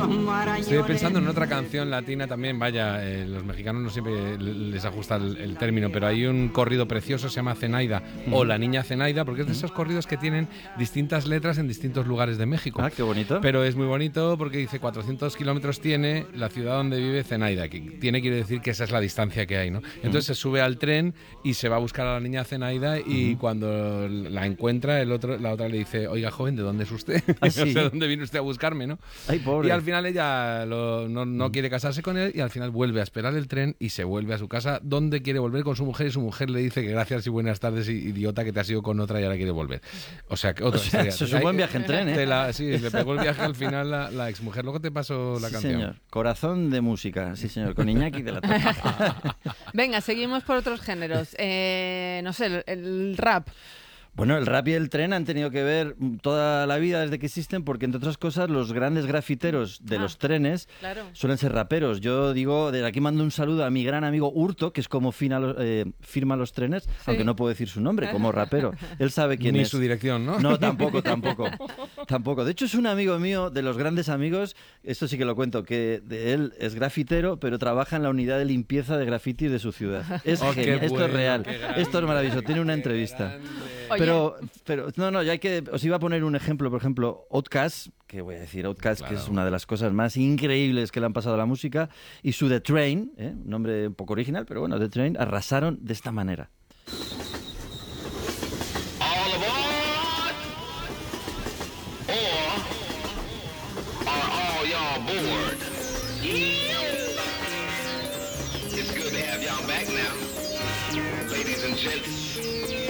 Estoy pensando en otra canción latina también, vaya, los mexicanos no siempre les ajusta el término, pero hay un corrido precioso, se llama Zenaida, o La Niña Zenaida, porque es de esos corridos que tienen distintas letras en distintos lugares de México. Ah, qué bonito. Pero es muy bonito porque dice 400 kilómetros tiene la ciudad donde vive Zenaida, que quiere decir que esa es la distancia que hay, ¿no? Entonces se sube al tren y se va a buscar a la niña Zenaida y cuando la encuentra, la otra le dice, oiga, joven, ¿de dónde es usted? ¿Ah, sí? No sé dónde viene usted a buscarme, ¿no? Ay, pobre. Y al final ella no quiere casarse con él y al final vuelve a esperar el tren y se vuelve a su casa donde quiere volver con su mujer y su mujer le dice que gracias y buenas tardes, idiota, que te has ido con otra y ahora quiere volver. O sea, otra historia. Eso es un buen viaje en tren, ¿eh? Sí, le pegó el viaje al final la exmujer. Luego te paso la canción. Sí, señor. Corazón de música, sí, señor. Con Iñaki de la Torre. Venga, seguimos por otros géneros. No sé, el rap. Bueno, el rap y el tren han tenido que ver toda la vida desde que existen porque, entre otras cosas, los grandes grafiteros de los trenes suelen ser raperos. Yo digo, desde aquí mando un saludo a mi gran amigo Hurto, que es como firma los trenes, aunque no puedo decir su nombre, como rapero. Él sabe quién es. Ni su dirección, ¿no? No, tampoco. De hecho, es un amigo mío, de los grandes amigos, esto sí que lo cuento, que él es grafitero, pero trabaja en la unidad de limpieza de graffiti de su ciudad. Es genial, esto es real, esto es maravilloso, tiene una entrevista. Pero no, ya os iba a poner un ejemplo, por ejemplo, Outkast, que voy a decir Outkast, que es una de las cosas más increíbles que le han pasado a la música, y su The Train, un nombre un poco original, pero bueno, The Train, arrasaron de esta manera. All aboard, or are all y'all bored? It's good to have y'all back now, ladies and gents.